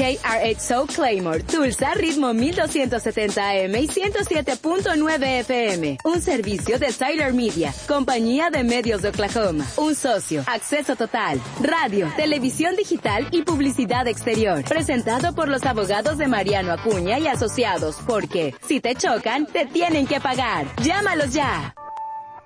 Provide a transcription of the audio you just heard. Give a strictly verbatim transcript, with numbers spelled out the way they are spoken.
K R X O Claymore, Tulsa, ritmo mil doscientos setenta A M y ciento siete punto nueve F M. Un servicio de Tyler Media, compañía de medios de Oklahoma. Un socio, acceso total, radio, televisión digital y publicidad exterior. Presentado por los abogados de Mariano Acuña y Asociados, porque si te chocan, te tienen que pagar. Llámalos ya.